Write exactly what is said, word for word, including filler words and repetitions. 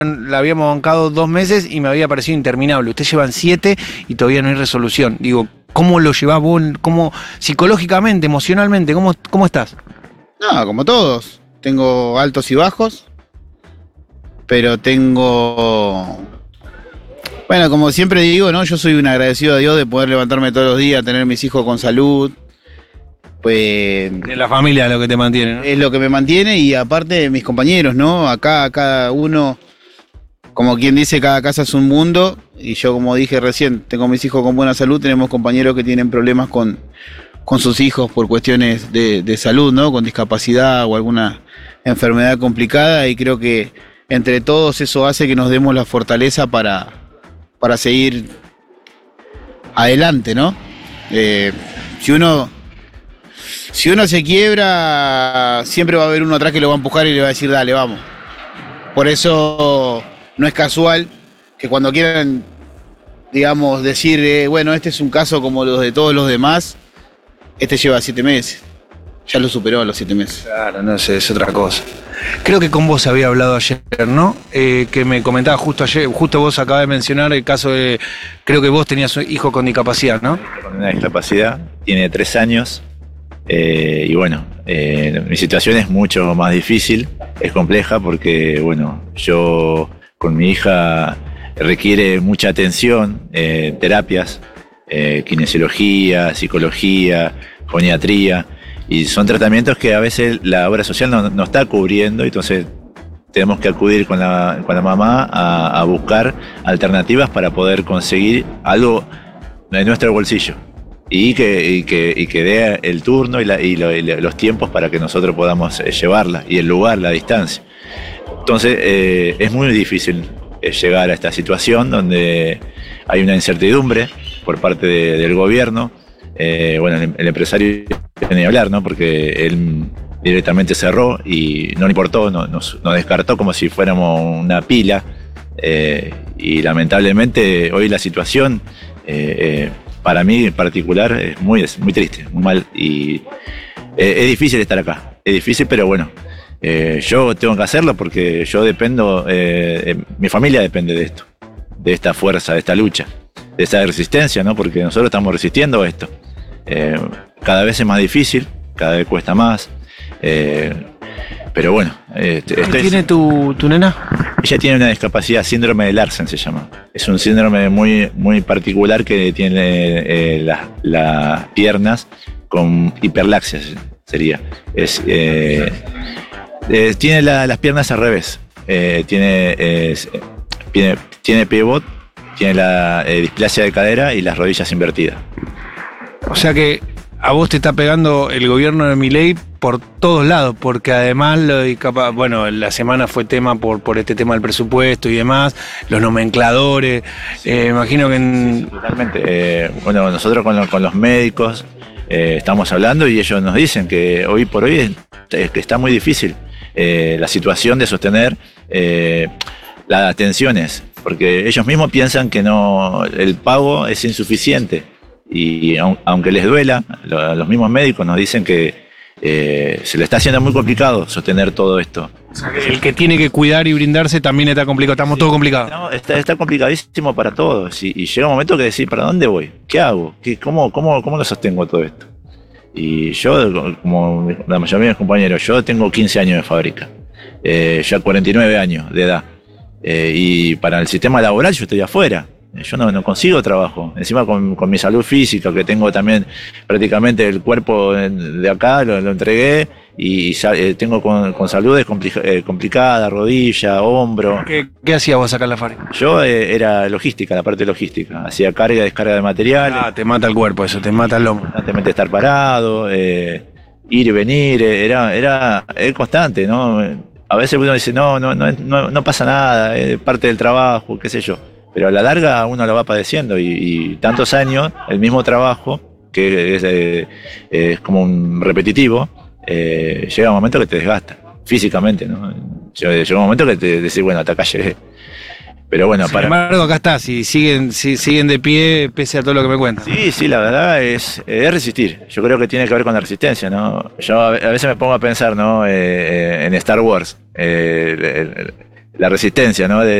la habíamos bancado dos meses y me había parecido interminable. Ustedes llevan siete y todavía no hay resolución. Digo, ¿cómo lo llevás vos? ¿Cómo, psicológicamente, emocionalmente, cómo, cómo estás? No, como todos. Tengo altos y bajos, pero tengo... Bueno, como siempre digo, ¿no? Yo soy un agradecido a Dios de poder levantarme todos los días, tener mis hijos con salud. Pues... Es la familia lo que te mantiene, ¿no? Es lo que me mantiene y aparte mis compañeros, ¿no? Acá cada uno, como quien dice, cada casa es un mundo. Y yo, como dije recién, tengo mis hijos con buena salud, tenemos compañeros que tienen problemas con, con sus hijos por cuestiones de, de salud, ¿no? Con discapacidad o alguna enfermedad complicada, y creo que entre todos eso hace que nos demos la fortaleza para, para seguir adelante, ¿no? Eh, si uno... Si uno se quiebra, siempre va a haber uno atrás que lo va a empujar y le va a decir, dale, vamos. Por eso no es casual que cuando quieran, digamos, decir, eh, bueno, este es un caso como los de todos los demás, este lleva siete meses. Ya lo superó a los siete meses. Claro, no sé, es otra cosa. Creo que con vos había hablado ayer, ¿no? Eh, que me comentaba justo ayer, justo vos acabas de mencionar el caso de, creo que vos tenías un hijo con discapacidad, ¿no? Con una discapacidad, tiene tres años. Eh, y bueno, eh, mi situación es mucho más difícil, es compleja porque, bueno, yo con mi hija requiere mucha atención, eh, terapias, eh, kinesiología, psicología, foniatría, y son tratamientos que a veces la obra social no, no está cubriendo, entonces tenemos que acudir con la, con la mamá a, a buscar alternativas para poder conseguir algo en nuestro bolsillo. Y que, y, que, y que dé el turno y, la, y, lo, y los tiempos para que nosotros podamos eh, llevarla, y el lugar, la distancia. Entonces eh, es muy difícil eh, llegar a esta situación donde hay una incertidumbre por parte de, del gobierno. Eh, bueno, el, el empresario no ni hablar, ¿no? Porque él directamente cerró y no le importó, no, nos, nos descartó como si fuéramos una pila. Eh, y lamentablemente hoy la situación... Eh, eh, para mí en particular es muy, es muy triste, muy mal, y eh, es difícil estar acá, es difícil, pero bueno, eh, yo tengo que hacerlo porque yo dependo, eh, eh, mi familia depende de esto, de esta fuerza, de esta lucha, de esta resistencia, ¿no? Porque nosotros estamos resistiendo esto. Eh, cada vez es más difícil, cada vez cuesta más, eh, pero bueno. Eh, ¿Qué tiene tu, tu nena? Ella tiene una discapacidad, síndrome de Larsen se llama. Es un síndrome muy, muy particular que tiene eh, las, las piernas con hiperlaxia, sería. Es, eh, eh, tiene la, las piernas al revés. Eh, tiene, eh, tiene, tiene pivot, tiene la eh, displasia de cadera y las rodillas invertidas. O sea que a vos te está pegando el gobierno de Milei por todos lados, porque además, lo de capa, bueno, la semana fue tema por, por este tema del presupuesto y demás, los nomencladores, sí, eh, imagino que... En... Sí, sí, totalmente. Eh, bueno, nosotros con, lo, con los médicos eh, estamos hablando y ellos nos dicen que hoy por hoy es, es que está muy difícil eh, la situación de sostener eh, las atenciones, porque ellos mismos piensan que no, el pago es insuficiente. Y aunque les duela, los mismos médicos nos dicen que eh, se le está haciendo muy complicado sostener todo esto. O sea, que el que tiene que cuidar y brindarse también está complicado, estamos sí, todos complicados. No, está, está complicadísimo para todos. Y, y llega un momento que decís, ¿para dónde voy? ¿Qué hago? ¿Qué, cómo, cómo, ¿Cómo lo sostengo todo esto? Y yo, como la mayoría de mis compañeros, yo tengo quince años de fábrica, eh, ya cuarenta y nueve años de edad. Eh, y para el sistema laboral yo estoy afuera. Yo no, no consigo trabajo. Encima con, con mi salud física, que tengo también prácticamente el cuerpo de acá, lo, lo entregué y eh, tengo con, con salud complica, eh, complicada, rodilla, hombro. ¿Qué, qué hacías vos acá en la fábrica? Yo eh, era logística, la parte logística. Hacía carga, descarga de materiales. Ah, te mata el cuerpo eso, te mata el lomo. Constantemente estar parado, eh, ir y venir, eh, era, era, era constante, ¿no? A veces uno dice, no, no, no, no, no pasa nada, es parte del trabajo, qué sé yo. Pero a la larga uno lo va padeciendo y, y tantos años, el mismo trabajo, que es, eh, es como un repetitivo, eh, llega un momento que te desgasta, físicamente, ¿no? Llega un momento que te decís, bueno, hasta acá llegué. Pero bueno, Sin para... embargo, acá está, si siguen, si siguen de pie, pese a todo lo que me cuentan. Sí, sí, la verdad es, es resistir. Yo creo que tiene que ver con la resistencia, ¿no? Yo a veces me pongo a pensar, ¿no? Eh, en Star Wars. Eh, el, el, la resistencia, ¿no? De,